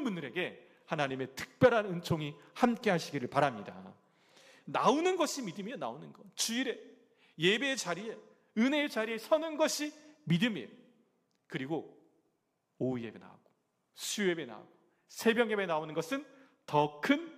분들에게 하나님의 특별한 은총이 함께 하시기를 바랍니다. 나오는 것이 믿음이에요. 나오는 것. 주일에 예배의 자리에, 은혜의 자리에 서는 것이 믿음이에요. 그리고 오후 예배 나오고 수요 예배 나오고 새벽 예배 나오는 것은 더 큰